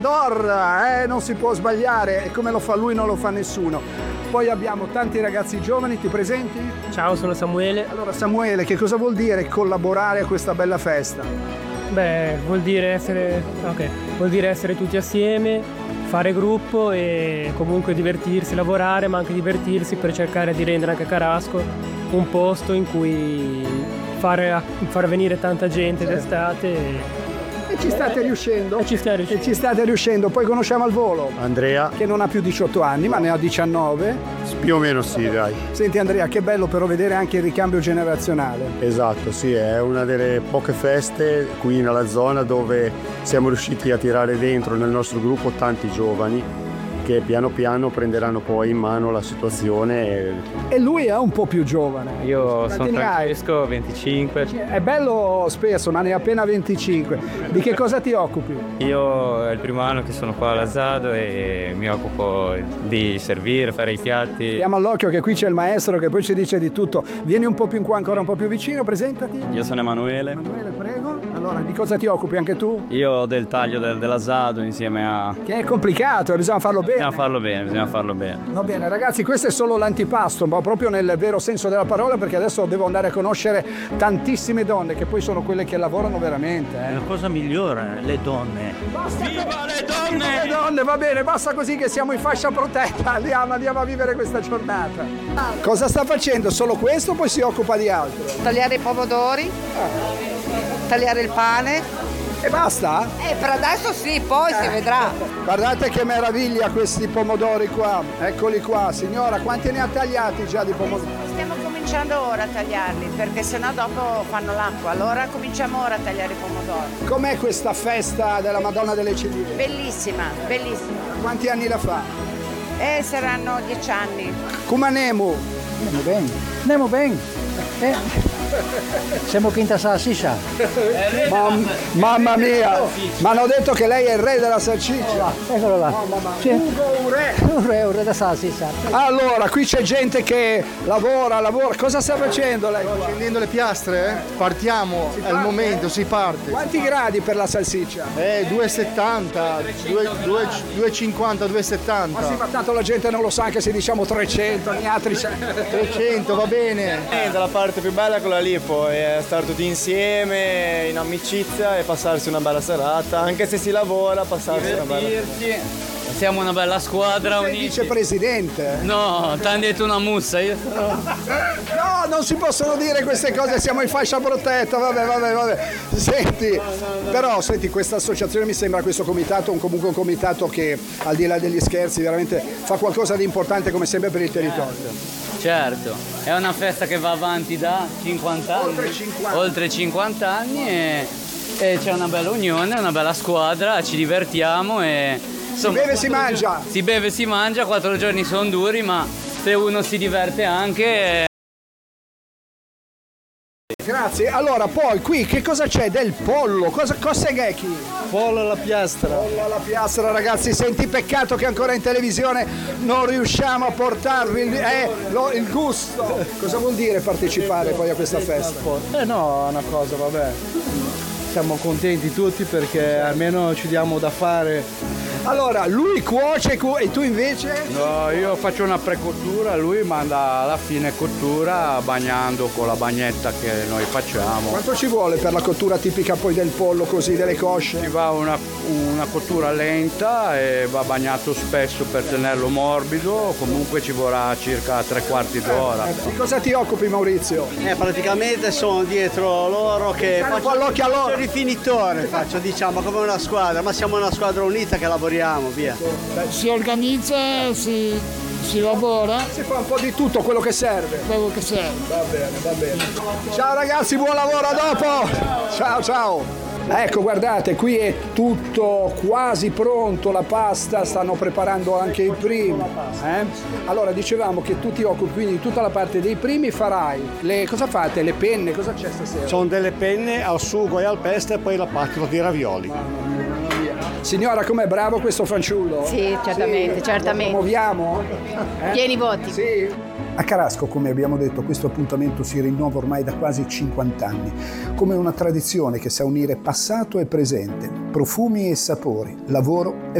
Non si può sbagliare, e come lo fa lui non lo fa nessuno. Poi abbiamo tanti ragazzi giovani, ti presenti? Ciao, sono Samuele. Allora Samuele, che cosa vuol dire collaborare a questa bella festa? Beh, vuol dire essere tutti assieme, fare gruppo e comunque divertirsi, lavorare, ma anche divertirsi per cercare di rendere anche Carasco un posto in cui far venire tanta gente d'estate. E ci state riuscendo? E ci state riuscendo. Poi conosciamo al volo Andrea, che non ha più 18 anni ma ne ha 19. più o meno sì, dai. Senti Andrea, che bello però vedere anche il ricambio generazionale. Esatto, sì, è una delle poche feste qui nella zona dove siamo riusciti a tirare dentro nel nostro gruppo tanti giovani che piano piano prenderanno poi in mano la situazione. E lui è un po' più giovane. Io sono Francesco, 25. È bello spesso, ma ne ha appena 25. Di che cosa ti occupi? Io è il primo anno che sono qua all'Azzado e mi occupo di servire, fare i piatti. Diamo all'occhio che qui c'è il maestro che poi ci dice di tutto. Vieni un po' più in qua, ancora un po' più vicino, presentati. Io sono Emanuele. Emanuele, prego. Allora, di cosa ti occupi anche tu? Io del taglio dell'Azzado insieme a... Che è complicato, bisogna farlo bene. Bisogna farlo bene. Va bene ragazzi, questo è solo l'antipasto, ma proprio nel vero senso della parola, perché adesso devo andare a conoscere tantissime donne che poi sono quelle che lavorano veramente. È la cosa migliore, le donne. Viva le donne! Viva le donne, va bene, basta così che siamo in fascia protetta, andiamo a vivere questa giornata. Cosa sta facendo? Solo questo o poi si occupa di altro? Tagliare i pomodori, tagliare il pane. E basta? Per adesso sì, poi si vedrà. Guardate che meraviglia questi pomodori qua, eccoli qua. Signora, quanti ne ha tagliati già di pomodori? Stiamo cominciando ora a tagliarli, perché sennò dopo fanno l'acqua. Allora cominciamo ora a tagliare i pomodori. Com'è questa festa della Madonna delle Ciliegie? Bellissima, bellissima. Quanti anni la fa? Saranno 10 anni. Come andiamo? Andiamo bene. Siamo quinta salsiccia. Mamma mia, mi hanno detto che lei è il re della salsiccia. Eccolo là. Sì. Un re. Un re da salsiccia. Allora, qui c'è gente che lavora. Cosa sta facendo lei? Scendendo le piastre, partiamo, è il momento, si parte. Quanti gradi per la salsiccia? 2,70, 2,50, 2,70. Ma sì, ma tanto la gente non lo sa anche se diciamo 300, gli altri 300, va bene. La parte più bella è quella lì, poi è stare tutti insieme in amicizia e passarsi una bella serata, anche se si lavora, passarsi una bella serata. Siamo una bella squadra unita. Vicepresidente? No, ti hanno detto una mussa. No, non si possono dire queste cose, siamo in fascia protetta, vabbè. Senti, questa associazione mi sembra, questo comitato, comunque un comitato che al di là degli scherzi veramente fa qualcosa di importante come sempre per il territorio. Certo, è una festa che va avanti da 50 anni. Oltre 50 anni e c'è una bella unione, una bella squadra, ci divertiamo e... Insomma, si beve e si mangia, 4 giorni sono duri, ma se uno si diverte anche... Grazie, allora poi qui che cosa c'è? Del pollo, cosa è chi? Pollo alla piastra. Pollo alla piastra ragazzi, senti peccato che ancora in televisione non riusciamo a portarvi il gusto. Cosa vuol dire partecipare poi a questa festa? No, è una cosa, vabbè. Siamo contenti tutti perché almeno ci diamo da fare. Allora, lui cuoce e tu invece? No, io faccio una precottura, lui manda alla fine cottura bagnando con la bagnetta che noi facciamo. Quanto ci vuole per la cottura tipica poi del pollo, così, delle cosce? Ci va una cottura lenta e va bagnato spesso per tenerlo morbido, comunque ci vorrà circa 3/4 d'ora. Di cosa ti occupi Maurizio? Praticamente sono dietro loro che faccio all'occhio a loro. Il rifinitore, diciamo come una squadra, ma siamo una squadra unita che lavoriamo, via. Si organizza, si lavora. Si fa un po' di tutto quello che serve. Va bene. Ciao ragazzi, buon lavoro, a dopo. Ciao. Ecco, guardate, qui è tutto quasi pronto, la pasta, stanno preparando anche i primi. Allora, dicevamo che tu ti occupi quindi di tutta la parte dei primi, farai. Cosa fate? Le penne? Cosa c'è stasera? Sono delle penne al sugo e al pesto e poi la pasta di ravioli. Mamma mia. Signora, com'è bravo questo fanciullo? Sì, certamente, Sì. certamente. Lo promuoviamo? Pieni voti. Sì. A Carasco, come abbiamo detto, questo appuntamento si rinnova ormai da quasi 50 anni, come una tradizione che sa unire passato e presente, profumi e sapori, lavoro e